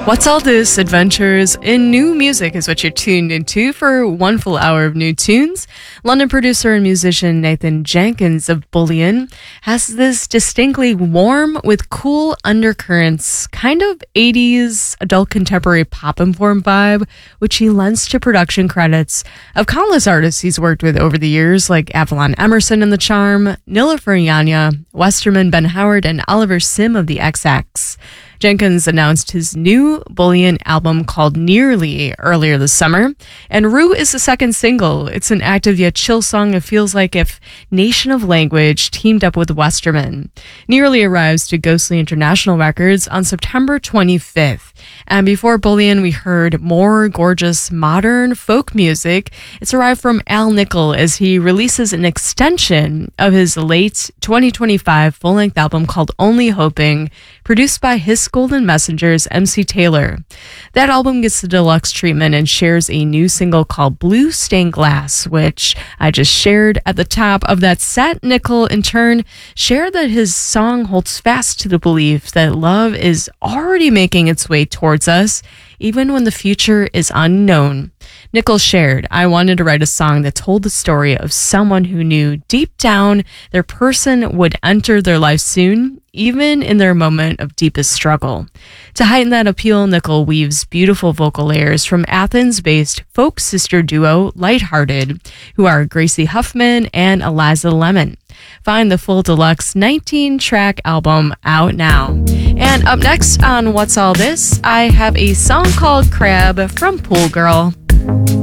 What's All This? Adventures in New Music is what you're tuned into for one full hour of new tunes. London producer and musician Nathan Jenkins of Bullion has this distinctly warm with cool undercurrents, kind of 80s adult contemporary pop informed vibe, which he lends to production credits of countless artists he's worked with over the years, like Avalon Emerson and The Charm, Nilüfer Yanya, Westerman, Ben Howard, and Oliver Sim of the XX. Jenkins announced his new Bullion album called Nearly earlier this summer, and Rue is the second single. It's an active yet chill song. It feels like if Nation of Language teamed up with Westerman. Nearly arrives to Ghostly International Records on September 25th. And before Bullion, we heard more gorgeous modern folk music. It's arrived from Al Nickel as he releases an extension of his late 2025 full-length album called Only Hoping, produced by his Golden Messenger's MC Taylor. That album gets the deluxe treatment and shares a new single called Blue Stained Glass, which I just shared at the top of that set. Nickel, in turn, shared that his song holds fast to the belief that love is already making its way towards us, even when the future is unknown. Nickel shared, "I wanted to write a song that told the story of someone who knew deep down their person would enter their life soon, even in their moment of deepest struggle." To heighten that appeal, Nickel weaves beautiful vocal layers from Athens-based folk sister duo Lighthearted, who are Gracie Huffman and Eliza Lemon. Find the full deluxe 19-track album out now. And up next on What's All This, I have a song called Crab from Pool Girl.